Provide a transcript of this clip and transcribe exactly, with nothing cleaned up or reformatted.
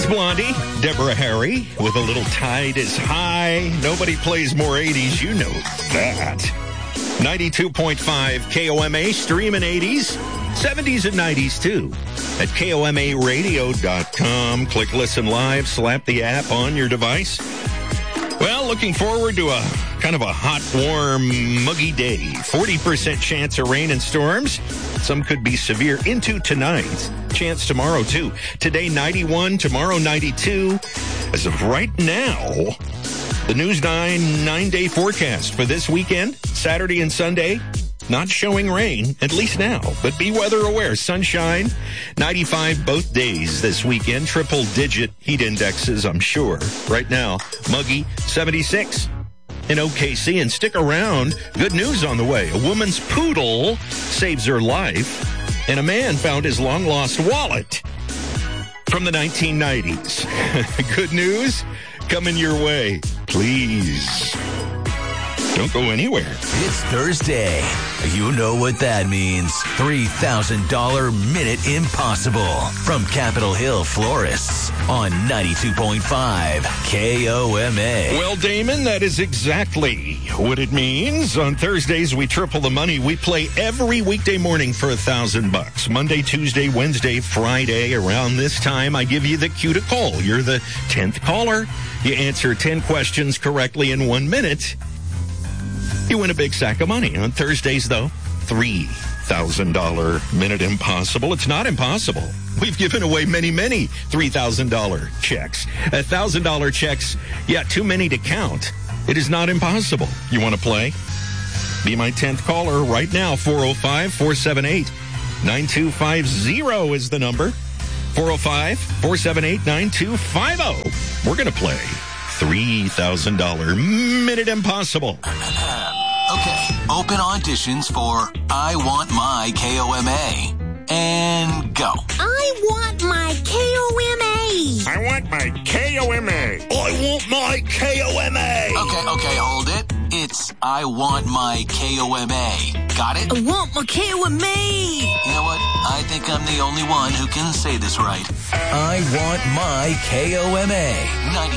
Blondie, Deborah Harry, with a little Tide is High. Nobody plays more eighties, you know that. ninety-two point five K O M A, streaming eighties, seventies, and nineties too. At K O M A radio dot com. Click listen live, slap the app on your device. Well, looking forward to a kind of a hot, warm, muggy day. forty percent chance of rain and storms. Some could be severe into tonight. Chance tomorrow, too. Today, ninety-one. Tomorrow, ninety-two. As of right now, the News nine nine-day forecast for this weekend, Saturday and Sunday, not showing rain, at least now. But be weather aware. Sunshine, ninety-five both days this weekend. Triple-digit heat indexes, I'm sure. Right now, muggy, seventy-six. In O K C, and stick around. Good news on the way. A woman's poodle saves her life, and a man found his long-lost wallet from the nineteen nineties. Good news coming your way. Please don't go anywhere. It's Thursday. You know what that means. three thousand dollars Minute Impossible from Capitol Hill Florists on ninety-two point five K O M A. Well, Damon, that is exactly what it means. On Thursdays, we triple the money. We play every weekday morning for a thousand bucks. Monday, Tuesday, Wednesday, Friday. Around this time, I give you the cue to call. You're the tenth caller. You answer ten questions correctly in one minute. You win a big sack of money. On Thursdays, though, three thousand dollars Minute Impossible. It's not impossible. We've given away many, many three thousand dollars checks. one thousand dollars checks, yeah, too many to count. It is not impossible. You want to play? Be my tenth caller right now. four oh five, four seven eight, nine two five oh is the number. four oh five, four seven eight, nine two five oh. We're going to play three thousand dollars Minute Impossible. Okay, open auditions for I Want My K O M A. And go. I want my K O M A. I want my K O M A. I want my K O M A. Okay, okay, hold it. It's I Want My K O M A. Got it? I want my K O M A. You know what? I think I'm the only one who can say this right. I Want My K O M A.